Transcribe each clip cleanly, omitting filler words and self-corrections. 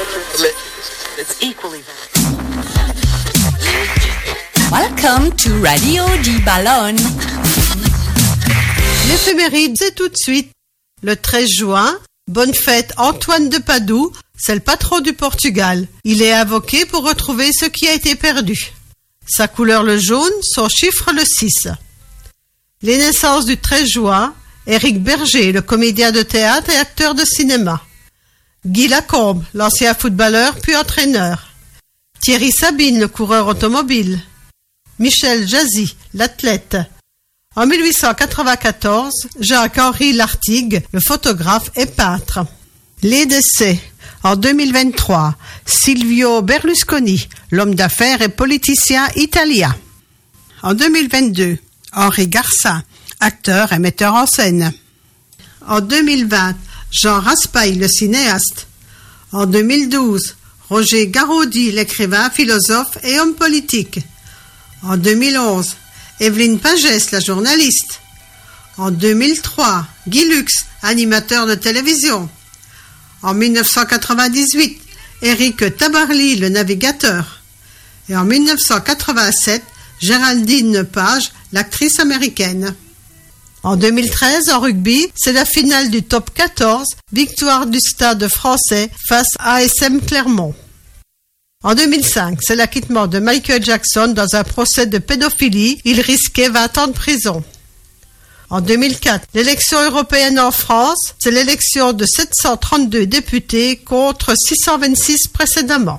Welcome to Radio Di Ballon. L'éphéméride, c'est tout de suite. Le 13 juin, bonne fête Antoine de Padoue, c'est le patron du Portugal. Il est invoqué pour retrouver ce qui a été perdu. Sa couleur le jaune, son chiffre le 6. Les naissances du 13 juin, Éric Berger, le comédien de théâtre et acteur de cinéma. Guy Lacombe, l'ancien footballeur puis entraîneur. Thierry Sabine, le coureur automobile. Michel Jazzy, l'athlète. En 1894, Jacques-Henri Lartigue, le photographe et peintre. Les décès. En 2023, Silvio Berlusconi, l'homme d'affaires et politicien italien. En 2022, Henri Garcin, acteur et metteur en scène. En 2020, Jean Raspail, le cinéaste. En 2012, Roger Garaudy, l'écrivain, philosophe et homme politique. En 2011, Evelyne Pagès, la journaliste. En 2003, Guy Lux, animateur de télévision. En 1998, Éric Tabarly, le navigateur. Et en 1987, Géraldine Page, l'actrice américaine. En 2013, en rugby, c'est la finale du top 14, victoire du Stade français face à ASM Clermont. En 2005, c'est l'acquittement de Michael Jackson dans un procès de pédophilie. Il risquait 20 ans de prison. En 2004, l'élection européenne en France, c'est l'élection de 732 députés contre 626 précédemment.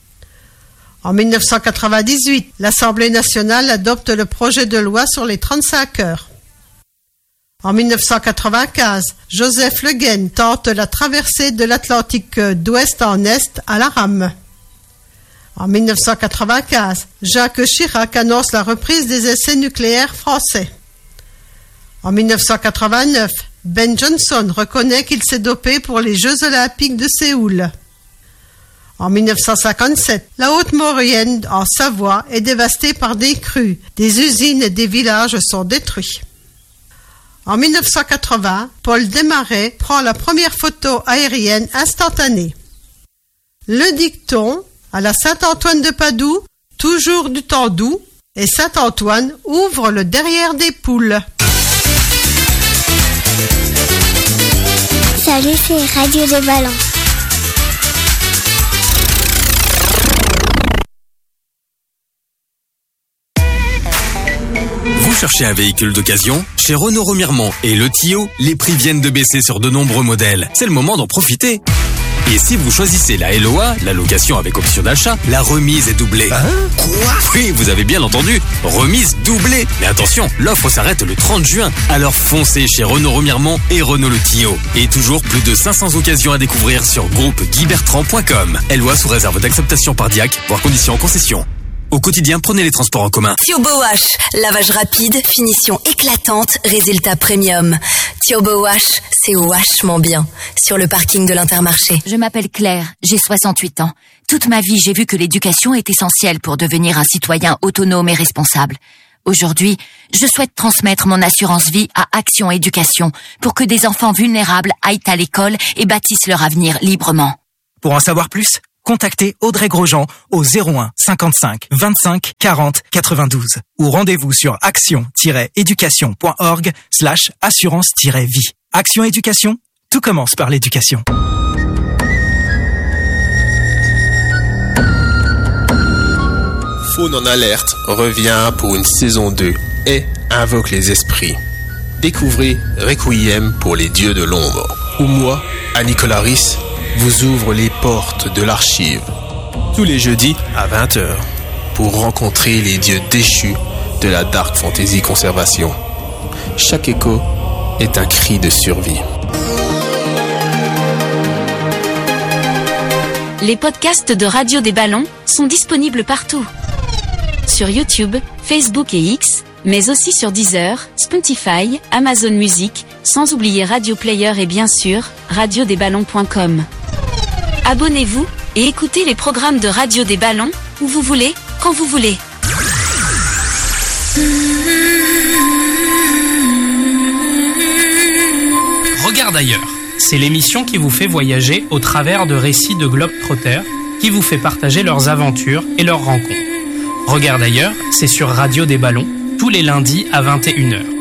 En 1998, l'Assemblée nationale adopte le projet de loi sur les 35 heures. En 1995, Joseph Le Guen tente la traversée de l'Atlantique d'ouest en est à la rame. En 1995, Jacques Chirac annonce la reprise des essais nucléaires français. En 1989, Ben Johnson reconnaît qu'il s'est dopé pour les Jeux olympiques de Séoul. En 1957, la Haute-Maurienne, en Savoie, est dévastée par des crues. Des usines et des villages sont détruits. En 1980, Paul Desmarais prend la première photo aérienne instantanée. Le dicton, à la Saint-Antoine de Padoue, toujours du temps doux, et Saint-Antoine ouvre le derrière des poules. Salut, c'est Radio des Ballons. Vous cherchez un véhicule d'occasion ? Chez Renault Remiremont et Le Tio, les prix viennent de baisser sur de nombreux modèles. C'est le moment d'en profiter. Et si vous choisissez la LOA, la location avec option d'achat, la remise est doublée. Quoi ? Oui, vous avez bien entendu, remise doublée. Mais attention, l'offre s'arrête le 30 juin. Alors foncez chez Renault Remiremont et Renault Le Tio. Et toujours plus de 500 occasions à découvrir sur groupe-guibertrand.com. LOA sous réserve d'acceptation par DIAC, voire conditions en concession. Au quotidien, prenez les transports en commun. Turbo Wash, lavage rapide, finition éclatante, résultat premium. Turbo Wash, c'est vachement bien. Sur le parking de l'Intermarché. Je m'appelle Claire, j'ai 68 ans. Toute ma vie, j'ai vu que l'éducation est essentielle pour devenir un citoyen autonome et responsable. Aujourd'hui, je souhaite transmettre mon assurance vie à Action Éducation pour que des enfants vulnérables aillent à l'école et bâtissent leur avenir librement. Pour en savoir plus, contactez Audrey Grosjean au 01 55 25 40 92 ou rendez-vous sur action-éducation.org/assurance-vie. Action Éducation, tout commence par l'éducation. Faune en alerte revient pour une saison 2 et invoque les esprits. Découvrez Requiem pour les dieux de l'ombre, où moi, Annie Colaris, vous ouvre les portes de l'archive tous les jeudis à 20h pour rencontrer les dieux déchus de la Dark Fantasy Conservation. Chaque écho est un cri de survie. Les podcasts de Radio des Ballons sont disponibles partout. Sur YouTube, Facebook et X, mais aussi sur Deezer, Spotify, Amazon Music, sans oublier Radio Player et bien sûr, radiodesballons.com. Abonnez-vous et écoutez les programmes de Radio des Ballons où vous voulez, quand vous voulez. Regarde ailleurs. c'est l'émission qui vous fait voyager au travers de récits de globetrotters qui vous fait partager leurs aventures et leurs rencontres. Regarde ailleurs, c'est sur Radio des Ballons, tous les lundis à 21h.